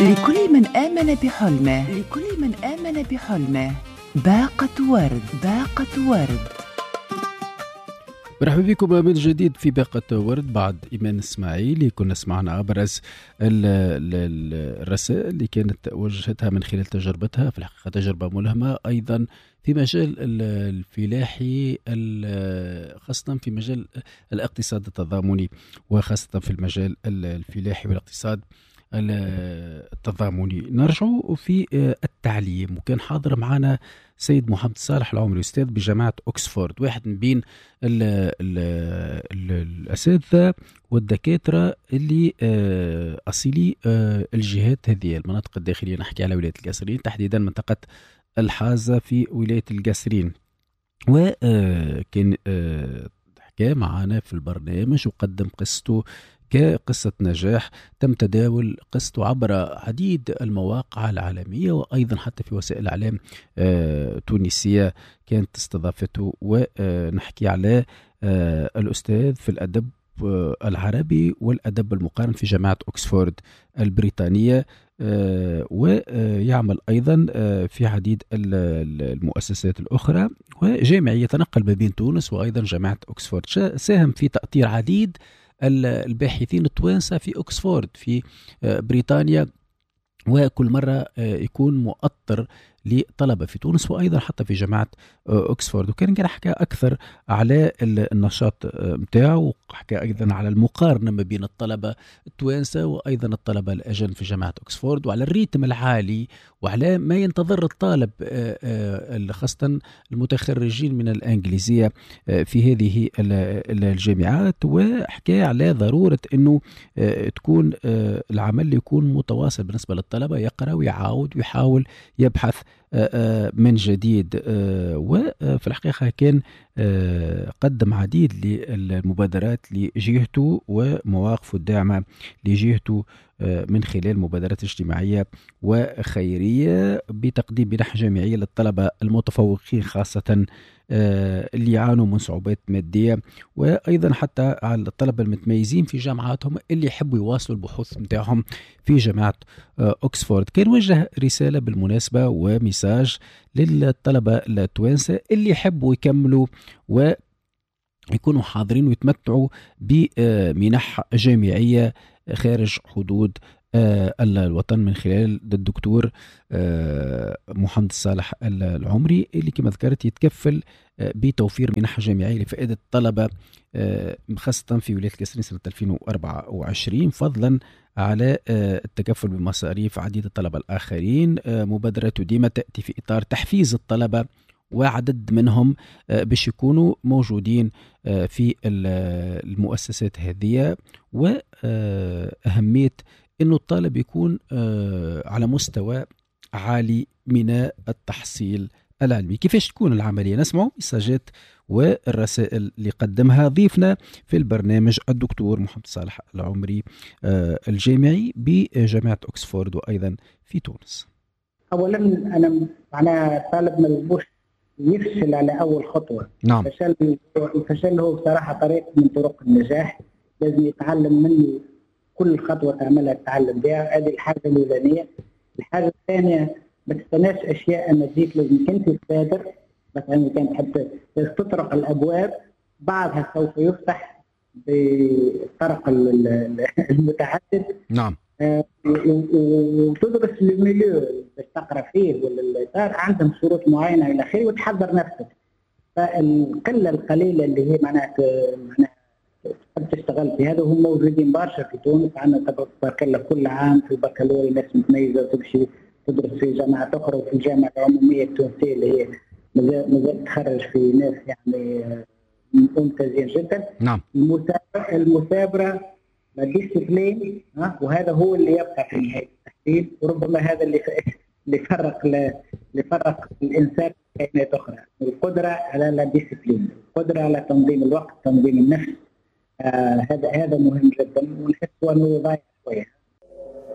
لكل من آمن بحلمه، لكل من آمن بحلمه باقة ورد، باقة ورد. مرحبا بكم من جديد في باقة ورد. بعد إيمان إسماعيل كنا سمعنا أبرز الرسائل اللي كانت وجهتها من خلال تجربتها، في الحقيقة تجربة ملهمة أيضا في مجال الفلاحي، خاصة في مجال الاقتصاد التضامني، وخاصة في المجال الفلاحي والاقتصاد التضامني. نرجع في التعليم، وكان حاضر معنا سيد محمد صالح العمري، أستاذ بجامعة أكسفورد، واحد من بين الأساتذة والدكاترة اللي أصيلي الجهات هذه المناطق الداخلية. نحكي على ولاية القصرين، تحديدا منطقة الحازة في ولاية القصرين، وكان حكى معنا في البرنامج وقدم قصته كقصة نجاح تم تداول قصته عبر عديد المواقع العالمية، وأيضا حتى في وسائل الإعلام تونسية كانت استضافته. ونحكي على الأستاذ في الأدب العربي والأدب المقارن في جامعة أكسفورد البريطانية، ويعمل أيضا في عديد المؤسسات الأخرى، وجامعي يتنقل ما بين تونس وأيضا جامعة أكسفورد. ساهم في تأطير عديد الباحثين التوانسة في أكسفورد في بريطانيا، وكل مرة يكون مؤطر لطلبة في تونس وأيضا حتى في جامعة أكسفورد. وكان حكى أكثر على النشاط متاعه، وحكى أيضا على المقارنة ما بين الطلبة التوانسة وأيضا الطلبة الأجن في جامعة أكسفورد، وعلى الريتم العالي وعلى ما ينتظر الطالب خاصة المتخرجين من الإنجليزية في هذه الجامعات. وحكى على ضرورة أنه تكون العمل يكون متواصل بالنسبة للطلبة، يقرأ ويعاود ويحاول يبحث من جديد. وفي الحقيقة كان قدم عديد للمبادرات لجهته ومواقفه الداعمة لجهته من خلال مبادرات اجتماعية وخيرية بتقديم منح جامعية للطلبة المتفوقين، خاصة اللي يعانوا من صعوبات مادية، وأيضا حتى على الطلبة المتميزين في جامعاتهم اللي يحبوا يواصلوا البحوث متاعهم في جامعة أكسفورد. كان وجه رسالة بالمناسبة ومساج للطلبة التوانسة اللي يحبوا يكملوا ويكونوا حاضرين ويتمتعوا بمنح جامعية خارج حدود الوطن من خلال الدكتور محمد صالح العمري، اللي كما ذكرت يتكفل بتوفير منح جامعية لفائدة الطلبة خاصة في ولاية القصرين سنة 2024، فضلا على التكفل بمصاريف عديد الطلبة الآخرين. مبادرته ديما تأتي في إطار تحفيز الطلبة وعدد منهم باش يكونوا موجودين في المؤسسات هذه، وأهمية أنه الطالب يكون على مستوى عالي من التحصيل العلمي. كيفاش تكون العملية؟ نسمع مساجات والرسائل اللي قدمها ضيفنا في البرنامج الدكتور محمد صالح العمري الجامعي بجامعة أكسفورد وأيضا في تونس. أولا أنا معناها طالب ملبوش يفشل على أول خطوة. نعم. الفشل هو بصراحة طريق من طرق النجاح، لازم يتعلم من كل خطوة تعملها تتعلم بها. هذه الحاجة الأولانية. الحاجة الثانية ما تستناش أشياء أن تجيك، لازم أنت تبادر. مثلا كانت حتى تطرق الأبواب بعضها سوف يفتح بالطرق المتعدد. نعم. وتدرس الميليو باش تقرا فيه ولا عندهم شروط معينه الى اخره، وتحضر نفسك. فالقله القليله اللي هي معناها تحب تشتغل في هذا هم موجودين برشا في تونس. عندنا تبارك الله كل عام في البكالوريا ناس متميزه تمشي تدرس في جامعه اخرى، وفي الجامعه العموميه التونسيه اللي هي مازال تخرج في ناس يعني ممتازين جدا. نعم. المثابره الديسيبلين، وهذا هو اللي يبقى في نهايه التحصيل، وربما هذا اللي فرق الانسان من كائنات اخرى. القدره على الديسيبلين، القدره على تنظيم الوقت، تنظيم النفس. هذا مهم جدا، ونحس انه ضايع شويه.